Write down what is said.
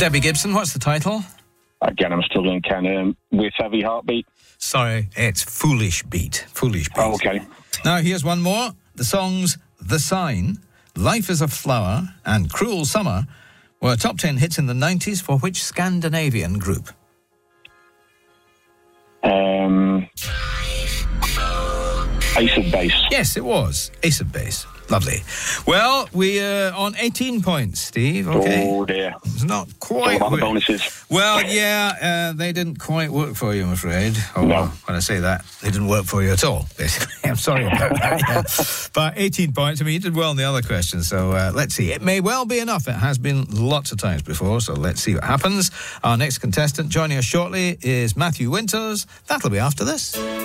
Debbie Gibson, what's the title? Again, I'm struggling, Ken. With Heavy Heartbeat. Sorry, it's Foolish Beat. Foolish Beat. Oh, okay. Now, here's one more. The songs The Sign, Life is a Flower, and Cruel Summer were top 10 hits in the 90s for which Scandinavian group? Ace of Base. Yes, it was. Ace of Base. Lovely. Well, we're on 18 points, Steve. Okay. Oh, dear. It's not quite... What about the bonuses? Well, yeah, they didn't quite work for you, I'm afraid. Oh, no. When I say that, they didn't work for you at all, basically. I'm sorry about that. Yeah. But 18 points, I mean, you did well in the other questions, so let's see. It may well be enough. It has been lots of times before, so let's see what happens. Our next contestant joining us shortly is Matthew Winters. That'll be after this.